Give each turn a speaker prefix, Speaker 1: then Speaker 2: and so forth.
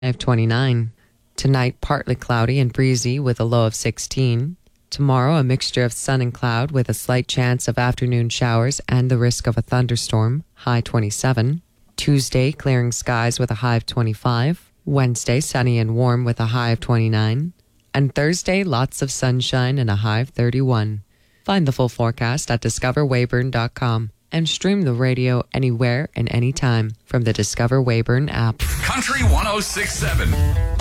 Speaker 1: of 29. Tonight, partly cloudy and breezy with a low of 16. Tomorrow, a mixture of sun and cloud with a slight chance of afternoon showers and the risk of a thunderstorm, high 27. Tuesday, clearing skies with a high of 25. Wednesday, sunny and warm with a high of 29. And Thursday, lots of sunshine and a high of 31. Find the full forecast at discoverweyburn.com and stream the radio anywhere and anytime from the Discover Weyburn app.
Speaker 2: Country 106.7.